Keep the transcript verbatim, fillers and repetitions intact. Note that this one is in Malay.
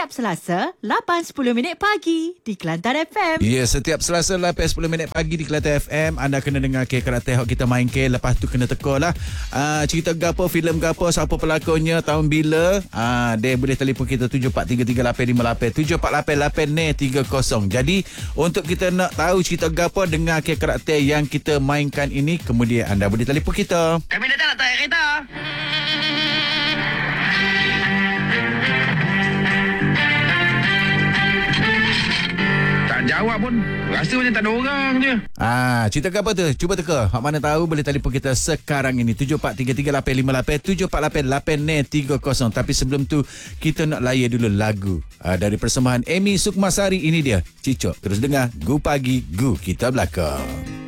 setiap Selasa, lapan sepuluh minit pagi di Kelantan F M. Ya, yeah, setiap Selasa lapan sepuluh minit pagi di Kelantan F M, anda kena dengar ke karakter yang kita main ke. Lepas tu kena teka lah uh, cerita gapo, filem gapo, siapa pelakonnya, tahun bila. uh, Dia boleh telefon kita tujuh empat tiga tiga lapan lima lapan tujuh empat lapan lapan tiga kosong. Jadi untuk kita nak tahu cerita gapo, dengar ke karakter yang kita mainkan ini, kemudian anda boleh telefon kita. Kami datang nak tarik kereta. Tak jawab pun. Rasa macam tak ada orang je. Ah, cerita apa tu? Cuba teka. Hak mana tahu boleh telefon kita sekarang ini tujuh empat tiga tiga lapan lima lapan tujuh empat lapan lapan tiga kosong. Tapi sebelum tu kita nak layan dulu lagu ah, dari persembahan Amy Sukmasari. Ini dia Cicok. Terus dengar Gu Pagi Gu Kita Belakang.